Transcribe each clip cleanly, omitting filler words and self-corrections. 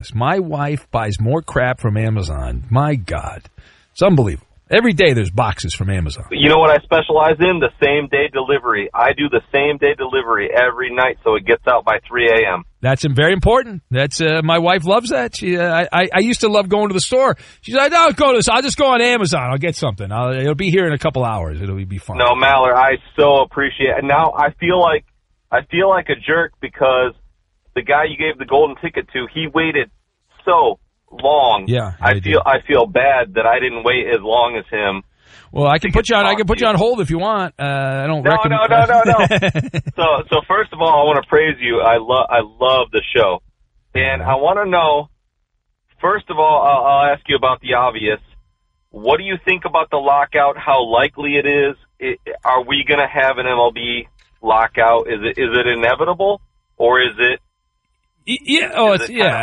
My wife buys more crap from Amazon. My God. It's unbelievable. Every day there's boxes from Amazon. You know what I specialize in? The same-day delivery. I do the same-day delivery every night, so it gets out by 3 a.m. That's very important. That's my wife loves that. I used to love going to the store. She's like, no, go to this. I'll just go on Amazon. I'll get something. It'll be here in a couple hours. It'll be fine. No, Maller, I so appreciate it. Now I feel like a jerk because the guy you gave the golden ticket to, he waited so long. Yeah, I feel bad that I didn't wait as long as him. Well, I can put you on hold if you want. I don't recommend. No. So first of all, I want to praise you. I love the show, and I want to know. First of all, I'll ask you about the obvious. What do you think about the lockout? How likely it is? Are we going to have an MLB lockout? Is it inevitable, or is it? Yeah.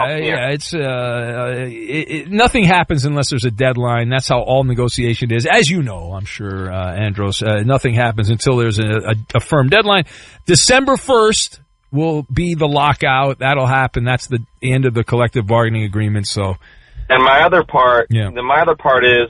Nothing happens unless there's a deadline. That's how all negotiation is, as you know. I'm sure, Andros. Nothing happens until there's a firm deadline. December 1st will be the lockout. That'll happen. That's the end of the collective bargaining agreement. So, and my other part is,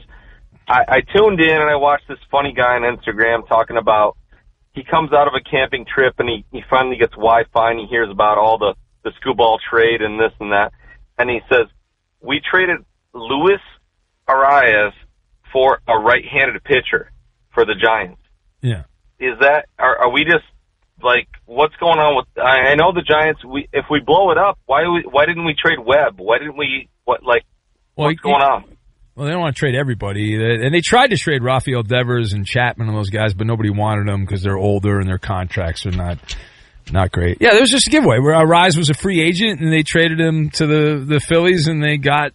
I tuned in and I watched this funny guy on Instagram talking about he comes out of a camping trip and he finally gets Wi-Fi and he hears about all the skue ball trade and this and that. And he says, we traded Luis Arias for a right-handed pitcher for the Giants. Yeah. Is that, are we just, like, what's going on with, I know the Giants, if we blow it up, why didn't we trade Webb? Why didn't we, what's going on? Well, they don't want to trade everybody. And they tried to trade Rafael Devers and Chapman and those guys, but nobody wanted them because they're older and their contracts are not great. Yeah, there was just a giveaway where Arias was a free agent and they traded him to the Phillies and they got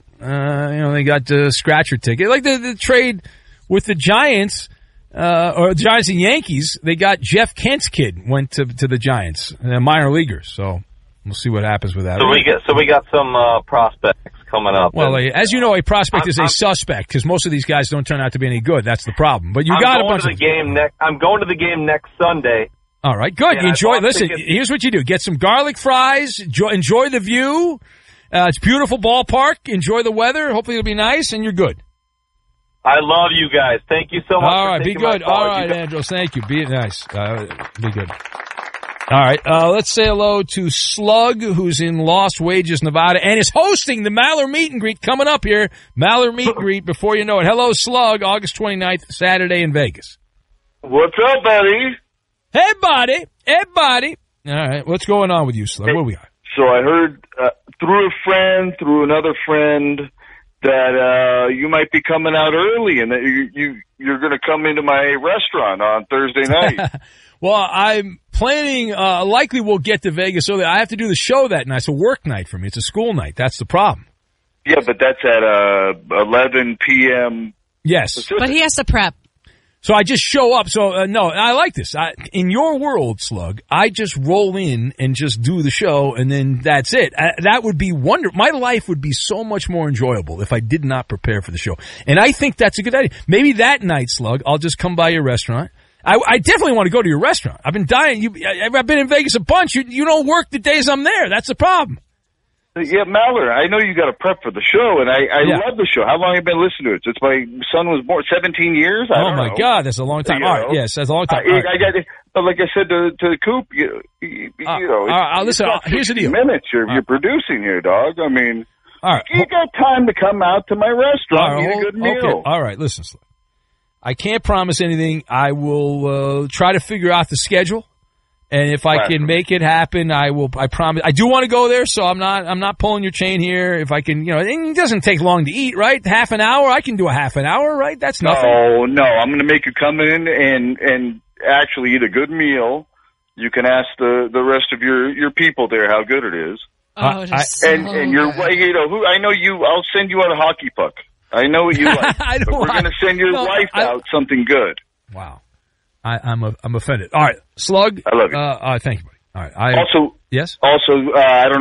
the scratcher ticket. Like the trade with the Giants, or the Giants and Yankees, they got Jeff Kent's kid went to the Giants, minor leaguers. So we'll see what happens with that. So we got some prospects coming up. Well, as you know, a prospect is a suspect because most of these guys don't turn out to be any good. That's the problem. But I'm going to the game next Sunday. All right, good. You enjoy. Listen, here's what you do: get some garlic fries. Enjoy the view. It's a beautiful ballpark. Enjoy the weather. Hopefully, it'll be nice, and you're good. I love you guys. Thank you so much. All right, be good. All right, Andros. Thank you. Be nice. Be good. All right, let's say hello to Slug, who's in Las Vegas, Nevada, and is hosting the Maller Meet and Greet coming up here. Maller Meet and Greet, before you know it. Hello, Slug, August 29th, Saturday in Vegas. What's up, buddy? Hey, buddy. All right, what's going on with you, Slug? What do we got? So I heard through another friend, that you might be coming out early and that you're going to come into my restaurant on Thursday night. Well, I'm planning, likely we'll get to Vegas early. I have to do the show that night. It's a work night for me. It's a school night. That's the problem. Yeah, but that's at 11 p.m. Yes. But he has to prep. So I just show up. So, no, I like this. In your world, Slug, I just roll in and just do the show, and then that's it. That would be wonderful. My life would be so much more enjoyable if I did not prepare for the show. And I think that's a good idea. Maybe that night, Slug, I'll just come by your restaurant. I definitely want to go to your restaurant. I've been dying. I've been in Vegas a bunch. You don't work the days I'm there. That's the problem. Yeah, Maller, I know you got to prep for the show, and I love the show. How long have you been listening to it? Since my son was born, 17 years? I don't know. God, that's a long time. All right, yes, that's a long time. But like I said to Coop, listen, here's the deal. Minutes you're producing here, dog. I mean, all right, you got time to come out to my restaurant and eat a good meal. Okay. All right, listen, Slug. I can't promise anything. I will try to figure out the schedule. And if I can make it happen, I will. I promise. I do want to go there, so I'm not pulling your chain here. If I can, it doesn't take long to eat, right? Half an hour, I can do a half an hour, right? That's nothing. No, I'm going to make you come in and actually eat a good meal. You can ask the rest of your people there how good it is. Oh, and you're, who I know you. I'll send you out a hockey puck. I know what you like. But we're going to send your wife out something good. Wow. I'm offended. All right, Slug. I love you. Thank you, buddy. All right. Also, yes. Also, I don't know if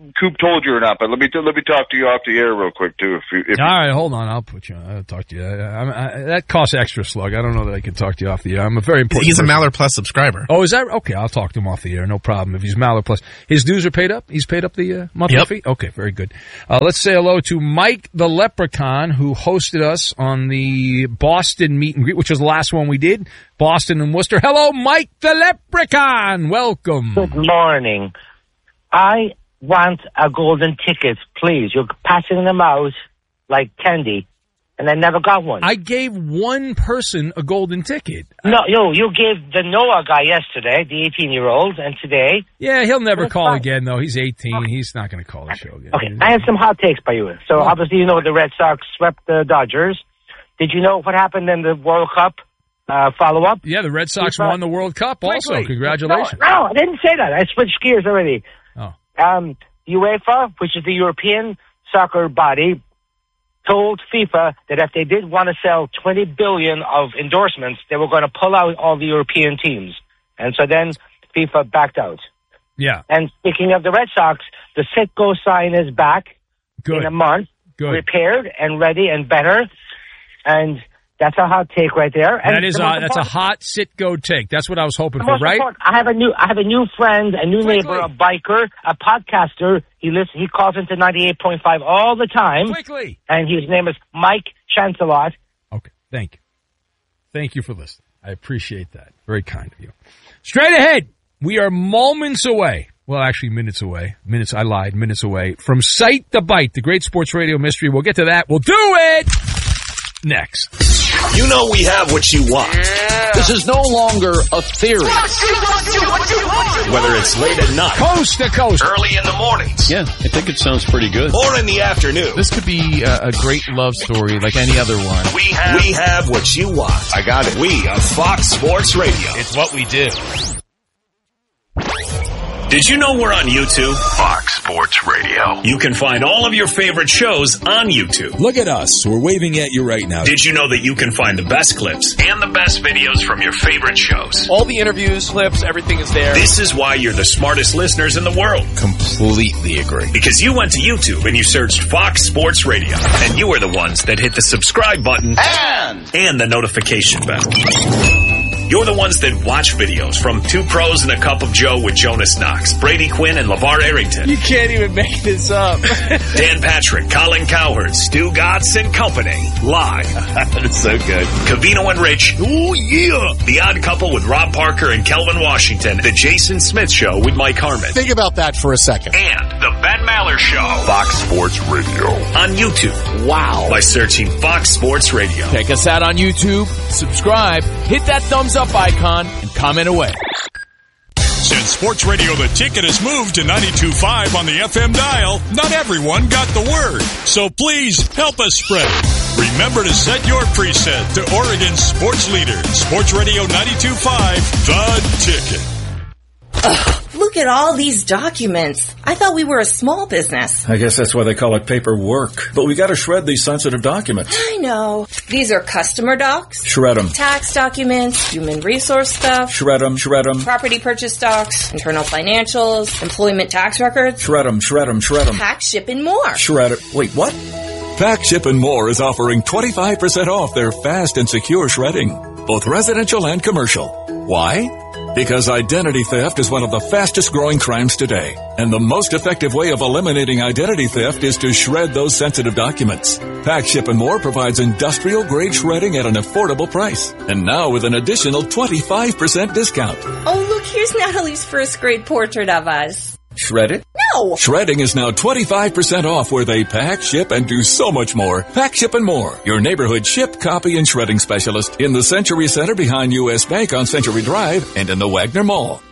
Coop told you or not, but let me talk to you off the air real quick too. If all right, hold on, I'll put you on. I'll talk to you. That costs extra, Slug. I don't know that I can talk to you off the air. I'm a very important. He's person. a Maller Plus subscriber. Oh, is that okay? I'll talk to him off the air. No problem. If he's Maller Plus, his dues are paid up. He's paid up the monthly fee. Okay, very good. Let's say hello to Mike the Leprechaun, who hosted us on the Boston meet and greet, which was the last one we did. Boston and Worcester. Hello, Mike the Leprechaun. Welcome. Good morning. I want a golden ticket, please. You're passing them out like candy, and I never got one. I gave one person a golden ticket. No, you gave the Noah guy yesterday, the 18-year-old, and today... Yeah, he'll never call again, though. He's 18. Okay. He's not going to call the show again. Okay, I have some hot takes by you. So, obviously, you know the Red Sox swept the Dodgers. Did you know what happened in the World Cup follow-up? Yeah, the Red Sox won the World Cup also. Congratulations. No, I didn't say that. I switched gears already. Oh. UEFA, which is the European soccer body, told FIFA that if they did want to sell 20 billion of endorsements, they were going to pull out all the European teams. And so then FIFA backed out. Yeah. And speaking of the Red Sox, the Citgo sign is back in a month, repaired and ready and better. And that's a hot take right there. And that's a hot Citgo take. That's what I was hoping for, right? I have a new friend, a new neighbor, a biker, a podcaster. He calls into 98.5 all the time. Quickly. And his name is Mike Chancelot. Okay, thank you. Thank you for listening. I appreciate that. Very kind of you. Straight ahead, we are moments away. Well, actually, minutes away. I lied. Minutes away from Sight the Bite, the great sports radio mystery. We'll get to that. We'll do it next. You know we have what you want. Yeah. This is no longer a theory. Whether it's late at night, coast to coast, early in the mornings. Yeah, I think it sounds pretty good. Or in the afternoon. This could be a great love story like any other one. We have what you want. I got it. We are Fox Sports Radio. It's what we do. Did you know we're on YouTube? Fox Sports Radio. You can find all of your favorite shows on YouTube. Look at us. We're waving at you right now. Did you know that you can find the best clips and the best videos from your favorite shows? All the interviews, clips, everything is there. This is why you're the smartest listeners in the world. Completely agree. Because you went to YouTube and you searched Fox Sports Radio. And you are the ones that hit the subscribe button and the notification bell. You're the ones that watch videos from Two Pros and a Cup of Joe with Jonas Knox, Brady Quinn, and LeVar Arrington. You can't even make this up. Dan Patrick, Colin Cowherd, Stu Gotts and Company. Live. That's so good. Covino and Rich. Oh, yeah. The Odd Couple with Rob Parker and Kelvin Washington. The Jason Smith Show with Mike Harmon. Think about that for a second. And the Ben Maller Show. Fox Sports Radio. On YouTube. Wow. By searching Fox Sports Radio. Check us out on YouTube. Subscribe. Hit that thumbs up icon and comment away. Since Sports Radio The Ticket has moved to 92.5 on the FM dial, not everyone got the word. So please help us spread it. Remember to set your preset to Oregon's sports leader, Sports Radio 92.5, The Ticket. Ugh, look at all these documents. I thought we were a small business. I guess that's why they call it paperwork. But we gotta shred these sensitive documents. I know. These are customer docs. Shred them. Tax documents, human resource stuff. Shred them, shred them. Property purchase docs, internal financials, employment tax records. Shred them, shred them, shred them. Pack, ship, and more. Shred it. Wait, what? Pack, Ship, and More is offering 25% off their fast and secure shredding, both residential and commercial. Why? Because identity theft is one of the fastest growing crimes today. And the most effective way of eliminating identity theft is to shred those sensitive documents. Pack, Ship, and More provides industrial grade shredding at an affordable price. And now with an additional 25% discount. Oh, look, here's Natalie's first grade portrait of us. Shred it? No! Shredding is now 25% off where they pack, ship, and do so much more. Pack, Ship, and More. Your neighborhood ship, copy, and shredding specialist in the Century Center behind U.S. Bank on Century Drive and in the Wagner Mall.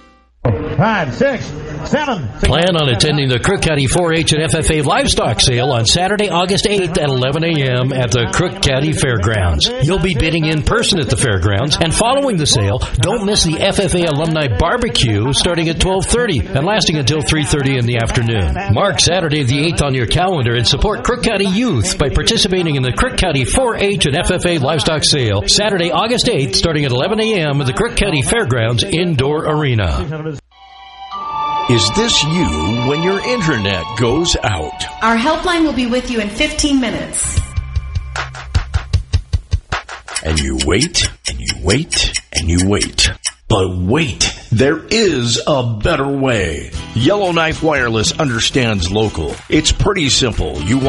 5, 6, 7. Plan on attending the Crook County 4-H and FFA Livestock Sale on Saturday, August 8th at 11 a.m. at the Crook County Fairgrounds. You'll be bidding in person at the fairgrounds, and following the sale, don't miss the FFA Alumni Barbecue starting at 12:30 and lasting until 3:30 in the afternoon. Mark Saturday the 8th on your calendar and support Crook County youth by participating in the Crook County 4-H and FFA Livestock Sale Saturday, August 8th starting at 11 a.m. at the Crook County Fairgrounds Indoor Arena. Is this you when your internet goes out? Our helpline will be with you in 15 minutes. And you wait, and you wait, and you wait. But wait, there is a better way. Yellowknife Wireless understands local. It's pretty simple. You